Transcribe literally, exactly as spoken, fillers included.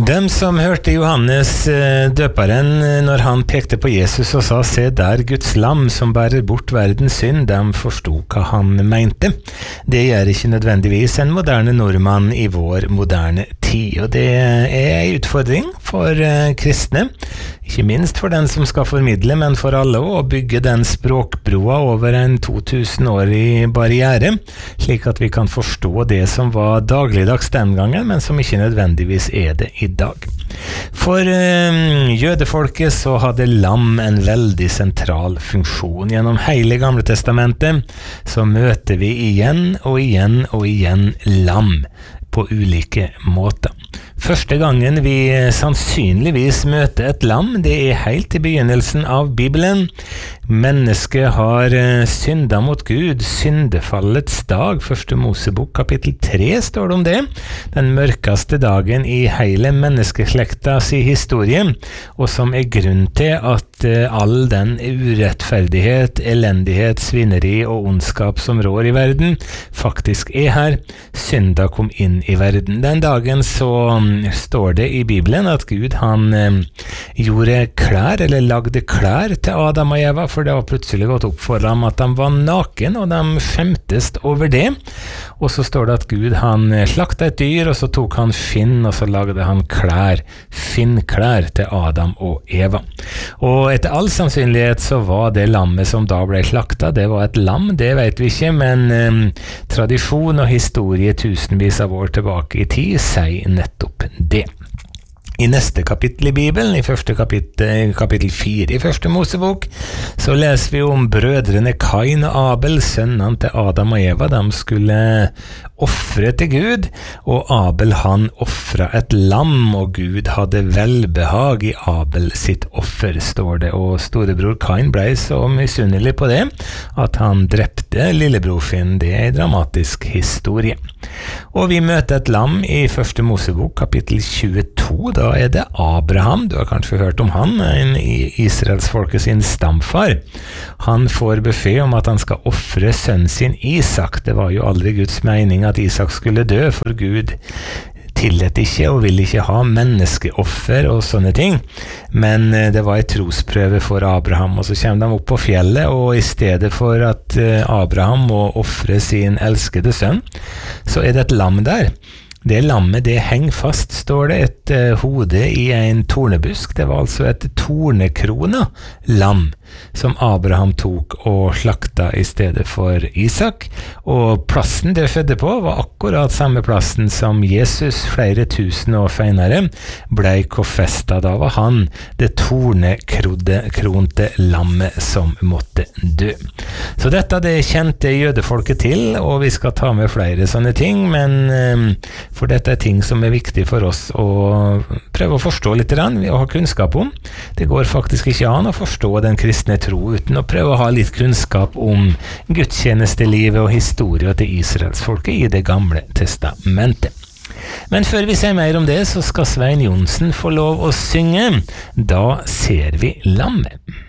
Dem som hørte Johannes døperen når han pekte på Jesus og sa «Se der Guds lam som bærer bort verdens synd», dem forstod hva han mente. Det gjør ikke nødvendigvis en moderne nordmann i vår moderne tid, og det er en utfordring for kristne, ikke minst for den som skal formidle, men for alle å bygge den språkbroa over en to tusen årig barriere, slik at vi kan forstå det som var dagligdags den gangen, men som ikke nødvendigvis er det i dag. For øh, jødefolket så hadde lam en veldig sentral funksjon. Gjennom hele Gamle Testamentet så møter vi igjen og igjen og igjen lam på ulike måter. Første gangen vi sannsynligvis møter et lam, det er helt i begynnelsen av Bibelen. Mennesket har syndet mot Gud, syndefallets dag, første Mosebok kapittel tre står det om det, den mørkeste dagen i hele menneskeslekta si historie, og som er grunn til at all den urettferdighet, elendighet, svineri og ondskap som rår i verden, faktisk er her. Synda kom inn i verden. Den dagen så står det i Bibelen at Gud han eh, gjorde klær, eller lagde klær til Adam og Eva, for det var plutselig gått opp for dem at de var naken, og de skjemtes over det. Og så står det at Gud han slakta et dyr, og så tok han Finn, og så lagde han klær, Finn-klær til Adam og Eva. Og etter all sannsynlighet så var det lammet som da ble slakta, det var et lam, det vet vi ikke, men eh, tradisjon og historie tusenvis av år tilbake i tid sier nettopp det. I neste kapittel i Bibelen, i første kapittel, kapittel fire i første Mosebok, så leser vi om brødrene Kain og Abel, sønnene til Adam og Eva. De skulle offre til Gud, og Abel han offret et lam, og Gud hadde velbehag i Abel sitt offer, står det. Og storebror Kain ble så misunnelig på det, at han drepte lillebror sin. Det er en dramatisk historie. Og vi møter et lam i første Mosebok, kapittel tjueto. Da er det Abraham, du har kanskje hørt om han, en Israelsfolket sin stamfar. Han får beskjed om at han skal offre sønnen sin Isak. Det var jo aldri Guds mening at Isak skulle dø, for Gud tillot ikke og ville ikke ha menneskeoffer og sånne ting, men det var en trosprøve for Abraham, og så kommer de opp på fjellet, og i stedet for at Abraham må offre sin elskede sønn, så er det et lam der. Det lammet, det henger fast, står det, et uh, hode i en tornebusk. Det var altså et tornekrona lam som Abraham tok og slakta i stedet for Isak. Og plassen det skjedde på var akkurat samme plassen som Jesus flere tusen år senere ble korsfestet. Da var han det tornekronte lammet som måtte dø. Så dette det kjente jødefolket til, og vi skal ta med flere sånne ting, men um, for dette er ting som er viktig for oss å prøve å forstå litt grann, og ha kunnskap om. Det går faktisk ikke an å forstå den kristne tro uten å prøve å ha litt kunnskap om gudstjenestelivet og historien til Israelsfolket i det gamle testamentet. Men før vi ser mer om det, så skal Svein Johnsen få lov å synge «Da ser vi lammet».